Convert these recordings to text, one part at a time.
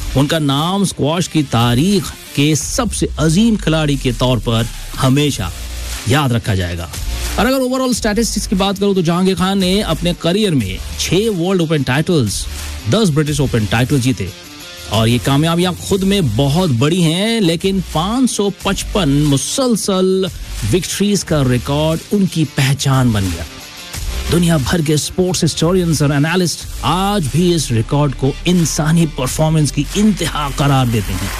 उनका नाम स्क्वॉश की तारीख के सबसे अजीम खिलाड़ी के तौर पर हमेशा याद रखा जाएगा। और अगर ओवरऑल स्टैटिस्टिक्स की बात करूं तो जहांगीर खान ने अपने करियर में 6 world open titles, 10 British open title जीते और ये कामयाबियां खुद में बहुत बड़ी हैं, लेकिन 555 मुसलसल विक्ट्रीज का रिकॉर्ड उनकी पहचान बन गया। दुनिया भर के स्पोर्ट्स हिस्टोरियंस और एनालिस्ट आज भी इस रिकॉर्ड को इंसानी परफॉर्मेंस की इंतहा करार देते हैं।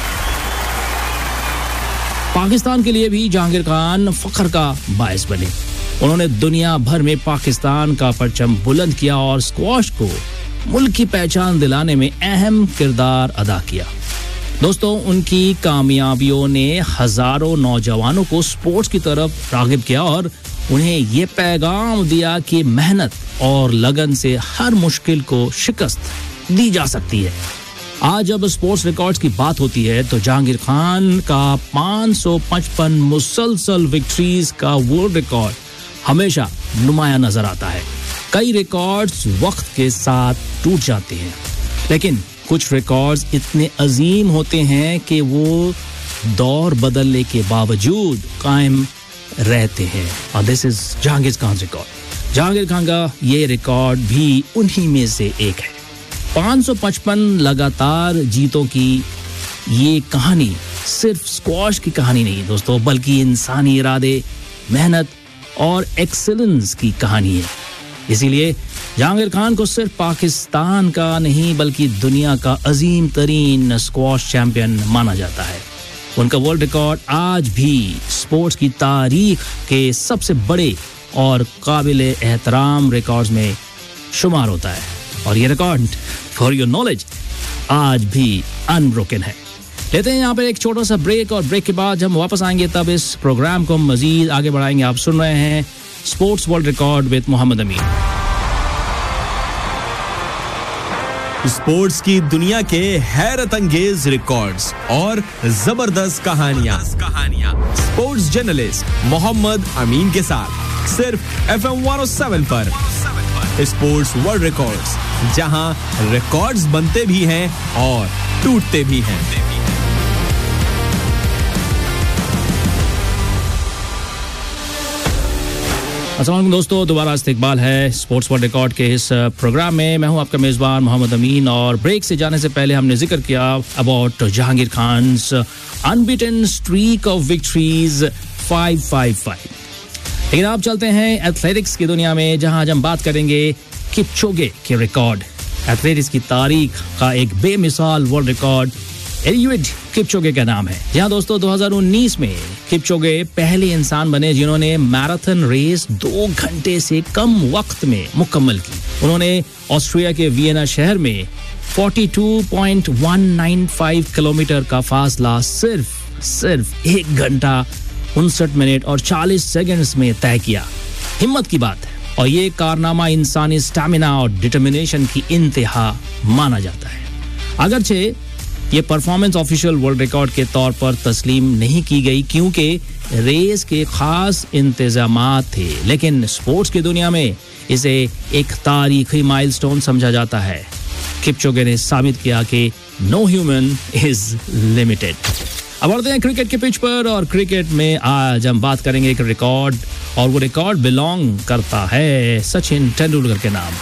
पाकिस्तान के लिए भी जहांगीर खान फख्र का बायस बने। उन्होंने दुनिया भर में पाकिस्तान का परचम बुलंद किया और स्क्वॉश को मुल्क की पहचान दिलाने में अहम किरदार अदा किया। दोस्तों, उनकी कामयाबियों ने हजारों नौजवानों को स्पोर्ट्स की तरफ रागिब किया और उन्हें ये पैगाम दिया कि मेहनत और लगन से हर मुश्किल को शिकस्त दी जा सकती है। आज जब स्पोर्ट्स रिकॉर्ड्स की बात होती है तो जहांगीर खान का 555 मुसलसल विक्ट्रीज का वर्ल्ड रिकॉर्ड हमेशा नुमाया नजर आता है। कई रिकॉर्ड्स वक्त के साथ टूट जाते हैं, लेकिन कुछ रिकॉर्ड्स इतने अजीम होते हैं कि वो दौर बदलने के बावजूद कायम रहते हैं। और this is Jahangir Khan record. Jahangir Khan का ये रिकॉर्ड भी उन्हीं में से एक है। 555 लगातार जीतों की ये कहानी सिर्फ स्क्वॉश की कहानी नहीं दोस्तों, बल्कि इंसानी इरादे, मेहनत और एक्सीलेंस की कहानी है। इसीलिए जहांगीर खान को सिर्फ पाकिस्तान का नहीं बल्कि दुनिया का अजीम तरीन स्क्वॉश चैंपियन माना जाता है। उनका वर्ल्ड रिकॉर्ड आज भी स्पोर्ट्स की तारीख के सबसे बड़े और काबिल एहतराम रिकॉर्ड्स में शुमार होता है। और ये रिकॉर्ड, फॉर योर नॉलेज, आज भी अनब्रोकन है। लेते हैं यहाँ पे एक छोटा सा ब्रेक और ब्रेक के बाद हम वापस आएंगे, तब इस प्रोग्राम को मजीद आगे बढ़ाएंगे। आप सुन रहे हैं sports world record with Mohammad Amin. Sports की दुनिया के हैरत अंगेज रिकॉर्ड्स और जबरदस्त कहानियां। स्पोर्ट्स जर्नलिस्ट मोहम्मद अमीन के साथ सिर्फ FM 107 पर स्पोर्ट्स वर्ल्ड रिकॉर्ड्स, जहां रिकॉर्ड्स बनते भी हैं और टूटते भी हैं। अस्सलाम दोस्तों, दोबारा इस्तकबाल है स्पोर्ट्स वर्ल्ड रिकॉर्ड के इस प्रोग्राम में। मैं हूं आपका मेज़बान मोहम्मद अमीन और ब्रेक से जाने से पहले हमने जिक्र किया about Jahangir Khans unbeaten streak of victories 555। लेकिन आप चलते हैं एथलेटिक्स की दुनिया में, जहां आज हम बात करेंगे किपचोगे के रिकॉर्ड। एथलेटिक्स की तारीख का एक बेमिसाल वर्ल्ड रिकॉर्ड एलियूड किपचोगे का नाम है। जहां दोस्तों 2019 में किपचोगे पहले इंसान बने जिन्होंने मैराथन रेस 2 घंटे से कम वक्त में मुकम्मल की। उन्होंने ऑस्ट्रिया के वियना शहर में 42.195 किलोमीटर का फासला सिर्फ 1 घंटा 59 मिनट और 40 सेकंड्स में तय किया। हिम्मत की बात है और ये कारनामा इंसानी स्टैमिना और डिटर्मिनेशन की इंतहा माना जाता है। अगरचे ये परफॉर्मेंस ऑफिशियल वर्ल्ड रिकॉर्ड के तौर पर तस्लीम नहीं की गई क्योंकि रेस के खास इंतजामात थे, लेकिन स्पोर्ट्स की दुनिया में इसे एक तारीखी माइलस्टोन समझा जाता है। किपचोगे ने साबित किया कि नो ह्यूमन इज लिमिटेड। अब बढ़ते हैं क्रिकेट के पिच पर और क्रिकेट में आज हम बात करेंगे एक रिकॉर्ड, और वो रिकॉर्ड बिलोंग करता है सचिन तेंदुलकर के नाम।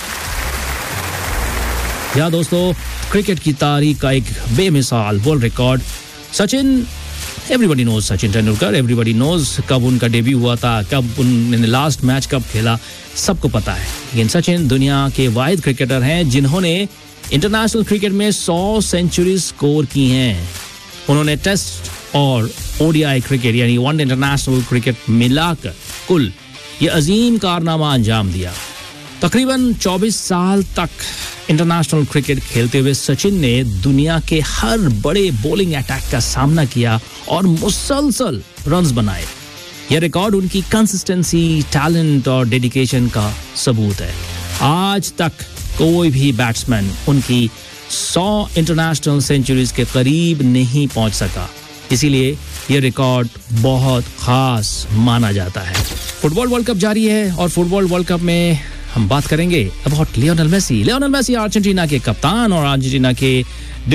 या दोस्तों, क्रिकेट की तारीख का एक बेमिसाल world record. Sachin, everybody knows Sachin Tendulkar, everybody knows कब उनका डेब्यू हुआ था, कब उन्होंने लास्ट मैच कब खेला, सबको पता है। लेकिन सचिन दुनिया के वाहिद क्रिकेटर हैं जिन्होंने इंटरनेशनल क्रिकेट में 100 सेंचुरी स्कोर की हैं। उन्होंने टेस्ट और ओडीआई क्रिकेट यानी वनडे इंटरनेशनल क्रिकेट मिलाकर कुल ये अजीम कारनामा अंजाम दिया। तकरीबन 24 साल तक इंटरनेशनल क्रिकेट खेलते हुए सचिन ने दुनिया के हर बड़े बॉलिंग अटैक का सामना किया और मुसलसल रन्स बनाए। यह रिकॉर्ड उनकी कंसिस्टेंसी, टैलेंट और डेडिकेशन का सबूत है। आज तक कोई भी बैट्समैन उनकी 100 इंटरनेशनल सेंचुरीज के करीब नहीं पहुंच सका, इसीलिए यह रिकॉर्ड बहुत खास माना जाता है। फुटबॉल वर्ल्ड कप जारी है और फुटबॉल वर्ल्ड कप में हम बात करेंगे about Lionel Messi. Lionel Messi Argentina के कप्तान और अर्जेंटीना के